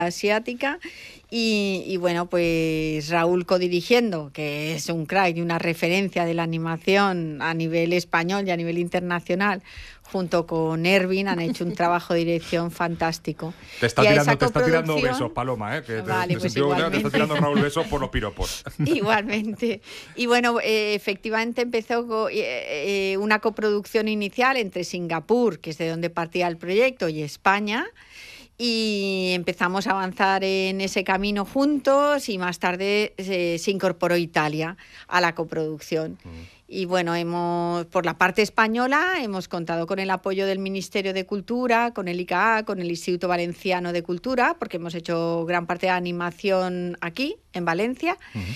asiática y bueno, pues Raúl codirigiendo, que es un crack y una referencia de la animación a nivel español y a nivel internacional, junto con Ervin han hecho un trabajo de dirección fantástico. Te está tirando besos, Paloma, que vale, te pues igualmente. está tirando Raúl besos por los piropos. Igualmente. Y bueno, efectivamente empezó una coproducción inicial entre Singapur, que es de donde partía el proyecto, y España. Y empezamos a avanzar en ese camino juntos y más tarde se incorporó Italia a la coproducción. Y bueno, por la parte española hemos contado con el apoyo del Ministerio de Cultura, con el ICA, con el Instituto Valenciano de Cultura, porque hemos hecho gran parte de animación aquí, en Valencia,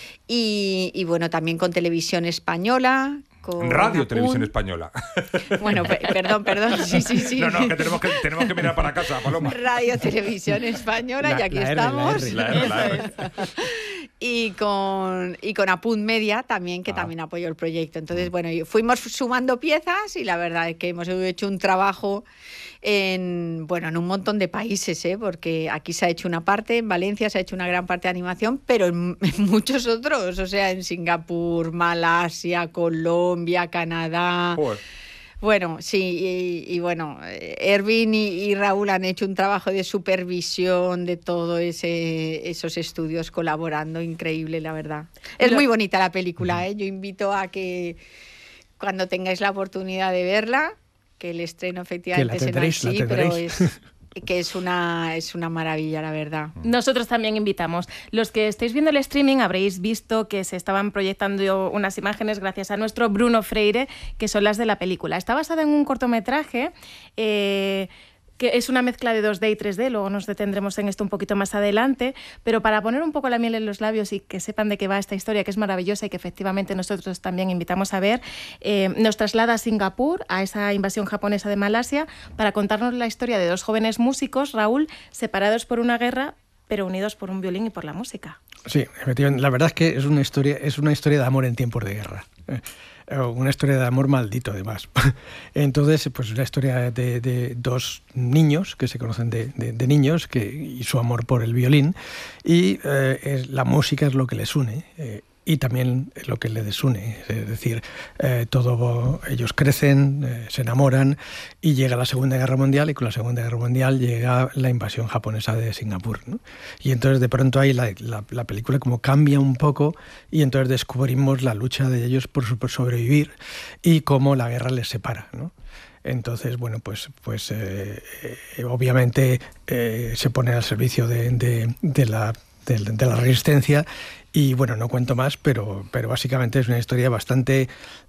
y bueno, también con Televisión Española, con Radio Televisión Española. Bueno, perdón, sí. No, que tenemos que mirar para casa, Paloma. Radio Televisión Española, y aquí estamos. La R. Y con Apunt Media también, que también apoyó el proyecto. Entonces, bueno, fuimos sumando piezas y la verdad es que hemos hecho un trabajo en un montón de países, porque aquí se ha hecho una parte, en Valencia se ha hecho una gran parte de animación, pero en muchos otros, o sea, en Singapur, Malasia, Colombia, Canadá. Joder. Bueno, sí, y bueno, Ervin y Raúl han hecho un trabajo de supervisión de todos esos estudios colaborando, increíble, la verdad. Es muy bonita la película, Yo invito a que cuando tengáis la oportunidad de verla, que el estreno efectivamente será así, pero es una maravilla, la verdad. Nosotros también invitamos. Los que estáis viendo el streaming habréis visto que se estaban proyectando unas imágenes gracias a nuestro Bruno Freire, que son las de la película. Está basada en un cortometraje que es una mezcla de 2D y 3D, luego nos detendremos en esto un poquito más adelante, pero para poner un poco la miel en los labios y que sepan de qué va esta historia, que es maravillosa y que efectivamente nosotros también invitamos a ver, nos traslada a Singapur, a esa invasión japonesa de Malasia, para contarnos la historia de dos jóvenes músicos, Raúl, separados por una guerra, pero unidos por un violín y por la música. Sí, efectivamente, la verdad es que es una historia de amor en tiempos de guerra. Una historia de amor maldito, además. Entonces, pues una historia de dos niños que se conocen de niños y su amor por el violín, y la música es lo que les une. Y también lo que les desune, es decir, ellos crecen, se enamoran y llega la Segunda Guerra Mundial, y con la Segunda Guerra Mundial llega la invasión japonesa de Singapur, ¿no? Y entonces de pronto ahí la película como cambia un poco y entonces descubrimos la lucha de ellos por sobrevivir y cómo la guerra les separa, ¿no? Entonces, bueno, pues obviamente se pone al servicio de la resistencia. Y bueno, no cuento más, pero básicamente es una historia bastante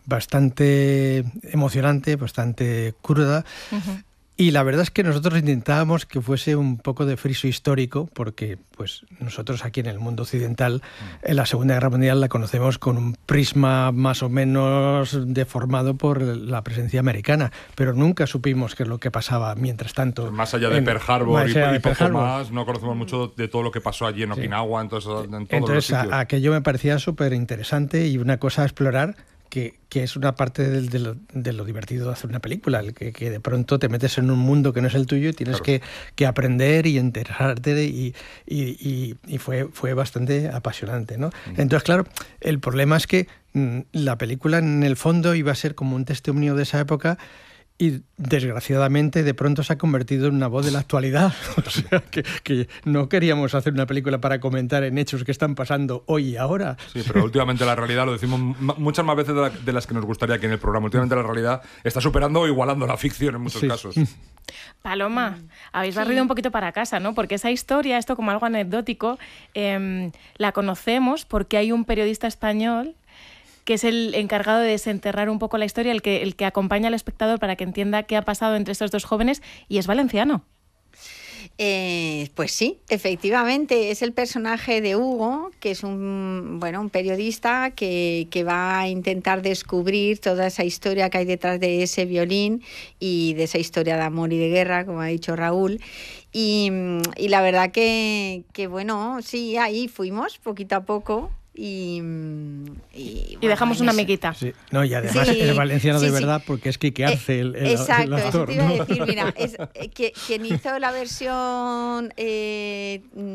emocionante, bastante cruda. Y la verdad es que nosotros intentábamos que fuese un poco de friso histórico, porque pues nosotros aquí en el mundo occidental en la Segunda Guerra Mundial la conocemos con un prisma más o menos deformado por la presencia americana, pero nunca supimos qué es lo que pasaba mientras tanto. Más allá de Pearl Harbor y poco más, no conocemos mucho de todo lo que pasó allí en Okinawa, en todos los sitios. Aquello me parecía súper interesante y una cosa a explorar, que es una parte de lo divertido de hacer una película, que de pronto te metes en un mundo que no es el tuyo y tienes que aprender y enterarte, y fue bastante apasionante, ¿no? Entonces, claro, el problema es que la película en el fondo iba a ser como un testimonio de esa época, y desgraciadamente de pronto se ha convertido en una voz de la actualidad. O sea, que no queríamos hacer una película para comentar en hechos que están pasando hoy y ahora. Sí, pero últimamente la realidad, lo decimos muchas más veces de las que nos gustaría aquí en el programa, últimamente la realidad está superando o igualando la ficción en muchos casos. Paloma, habéis barrido un poquito para casa, ¿no? Porque esa historia, esto como algo anecdótico, la conocemos porque hay un periodista español que es el encargado de desenterrar un poco la historia, el que acompaña al espectador para que entienda qué ha pasado entre estos dos jóvenes, y es valenciano. Pues sí, efectivamente, es el personaje de Hugo, que es un periodista que va a intentar descubrir toda esa historia que hay detrás de ese violín y de esa historia de amor y de guerra, como ha dicho Raúl. Y la verdad que bueno, sí, ahí fuimos poquito a poco. y dejamos una amiguita. Sí. No, y además es valenciano de verdad porque es Quique Arce el exacto, actor. Eso te iba a decir, mira, quien hizo la versión